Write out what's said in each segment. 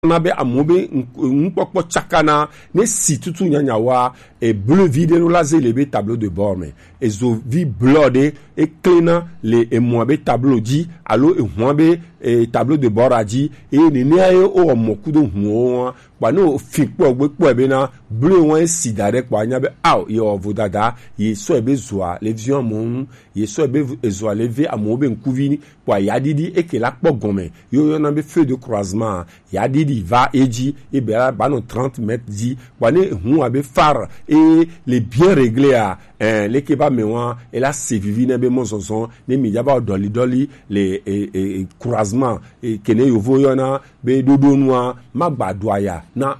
na be amobe nkpokpo chakana ne si tutu nyanya wa e bleu vide no la zele be tableau de bord me e zo vi bloodé e clean le e mo be tableau di allo e ho be e tableau de bord aji e ni ne aye o moku do ho pa no fi po gbe be na bleu won si dare kwa nya be aw yo vodada ye so e be zoa le vision mon ye so e be zoa lever amobe nkuvi kwa yadidi e ke la po gome yo na be feu de croisement yadidi va eji et ben ba no 30 mètres di wane hu abe far et les bien réglés à les keba mewa et là c'est vivi na be monson ne mi yaba doli les croisement et kene yo voyona be dodo noa magba doya na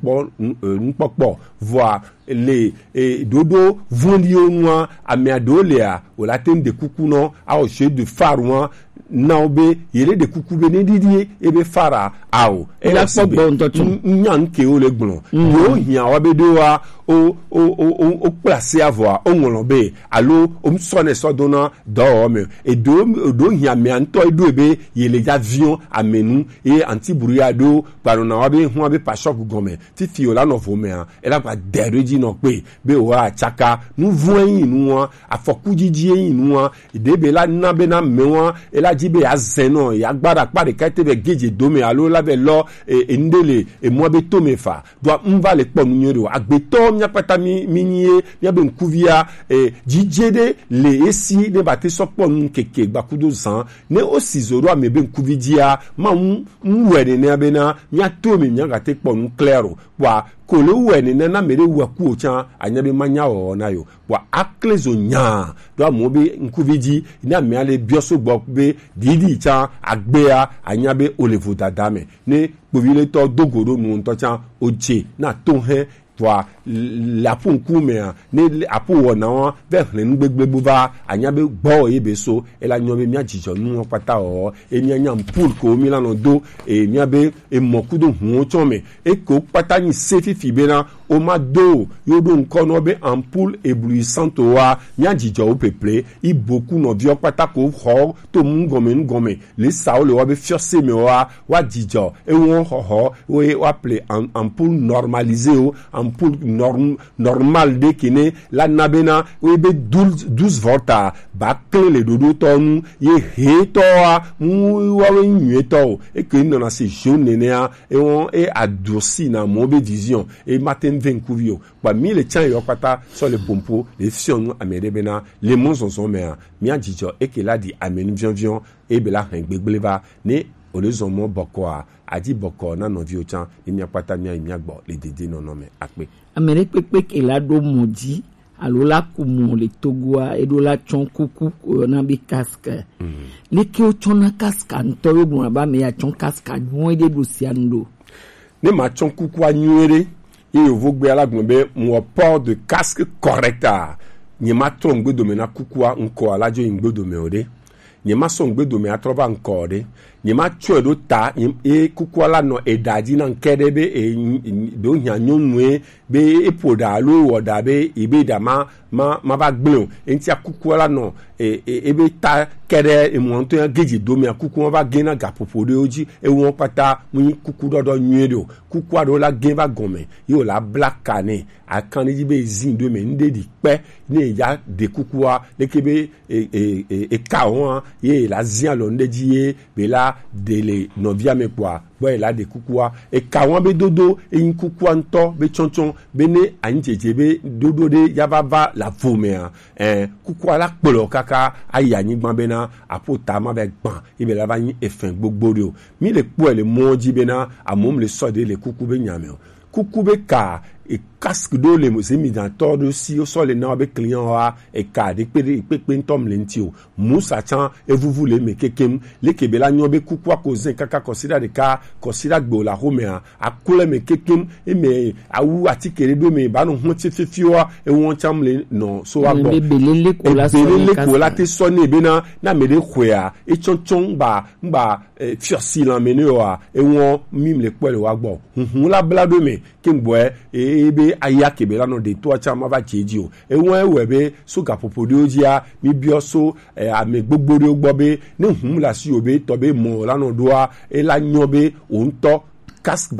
npokpo voir les dodo vondio noa ameadolea o la teme de kukuno a o che de farouan na obe yele de kukube ne didi ebe fara awo e la so bon to nyan ke o le gbon yo hian wa be do wa o placer avoir o ngolon be allo o msone so dona do me e do hian me anto e do ebe yele avion amenu e anti brouillado par na wa be hu wa be pa shock gome ti fiola no vo me e la pa dereji no pe be wa chaka nu voyin nu afoku jiji yin nu de be la na be na mewa e la jibe ya zeno ya gbara pare kaite be geje dome alo la be lo e ndele e mo be to mefa do mva le pon nyori wa agbeto nya pata minye ya be nkuvia e jijede le esi de bate so pon keke gbakudo san ne osizoro amebe nkuvidia ma nwere ne abena nya to me nya gate pon clairo wa kole wene na mere waku ocha anyabe manya o na yo wa aklezo nya do amobe nkuviji na me ale bioso gbogbe didi cha agbea anyabe olevo dadame ne povile to dogoro nu nto cha oje na to he wa la punku me ne apo wona won be hlen gbegbe buva anyabe gbo ebe so ela nyobe mi ajijo nu pata o emi anya mpul ko mi lanu do emi abe emokudo hu chome e ko pata ni sefifi be na o ma do yodo nkono be ampoule éblouissante wa mi ajijo o peuple i beaucoup no vio pata ko ho to ngome le sao le wa be fiose me wa jijo e won ho we wa play ampoule normalisé o ampoule normal de kine la nabena we be 12 volta ba clé le dodo tonu ye heto mu wa we nyeto e ke na se jaune nea e on e adouci na mo be vision e matin venkuvio ba mi le chan yo pata so le pompo le fion amerebena le monson son me mi ajijo e ke la di amenu vion e be la gbegbleva ne olezo mo bokwa adi boko na no vi ochan imi apata mi imi agbo le dede no no me akpe amere pepe ke la do modi alola kumu le togoa edola chon kuku na bi casque le ke o chona casque nto yo bu ba me ya chon casque won de do siando ne ma chon kuku anyuere e yo vogbe alagbon be mo port de casque correcta ni ma trongbe do me na kuku nko alajo ingbe do me ode ni ma so ngbe do me atroba nko ode ni ma tue do ta e kuku ala no edaji na nkede be do nyanyonwe be epoda lo woda be ibeda ma ba gbelo enti akuku ala no ebe ta kede emonto ya geji do me akuku ba gena gapopo de oji e won pata mu kuku dodo nyedo kuku ado la gen ba gome yo la black kane akani jibe zin do me ndedi pe ne ya de kuku wa lekebe ka won ye la zin lo ndeji ye be la dele novia me kwa boy la de kukua e kawon be dodo e yin kukua nto be chonchon be ne anjeje be dodo de yababa la vome kukua la polo kaka aya yin gban be na apota ma be gban e be la ba yin efin gbogbo ri o mi le po le moji be na amom le sode le kuku be nyame kuku be ka e casque do le mo se mi dan todo si o so le na be client wa e ka de pe ntom le nti o musa chan e vuvu le me kekem le kebela nyo be kuku ko zen kaka consider de ka consider gbo la home akule me kekem e me awu atikere do me ba no ho tififiwa e won cham le no so wa bo belele ko la te sone be na me de khwea e chonchon ba fiosi la menyo a e won mim le pele wa gbo la blado me kembo ebe aya kebela no de to acha ma ba cheji o e won ewebe so gapopo de ojia mi bioso ame gbogbo de ogbo be ne la si obe to be mo la no doa e la nyobe o nto casque